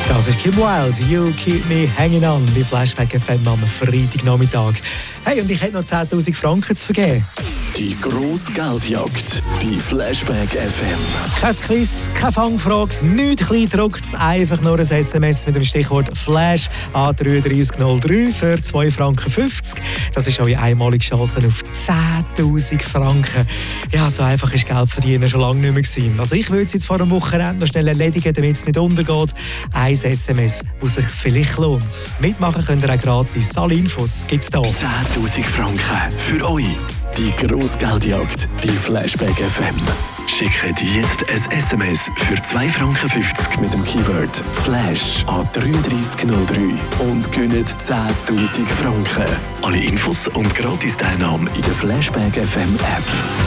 Das ist Kim Wilde, You Keep Me Hanging On, bei Flashback FM am Freitagnachmittag. Hey, und ich hätte noch 10'000 Franken zu vergeben. Die grosse Geldjagd bei Flashback FM. Kein Quiz, keine Fangfrage, nichts klein gedruckt, einfach nur ein SMS mit dem Stichwort Flash an 3303 für 2,50 Franken. Das ist eure einmalige Chance auf 10'000 Franken. Ja, so einfach ist Geld verdienen schon lange nicht mehr gewesen. Also ich würde es jetzt vor einem Wochenende noch schnell erledigen, damit es nicht untergeht. Ein SMS, das sich vielleicht lohnt. Mitmachen könnt ihr auch gratis. Alle Infos gibt's da. 10'000 Franken für euch. Die grosse Geldjagd bei Flashback FM. Schickt jetzt ein SMS für 2,50 Franken mit dem Keyword Flash an 3303 und gewinnt 10'000 Franken. Alle Infos und Gratis-Teilnahme in der Flashback FM App.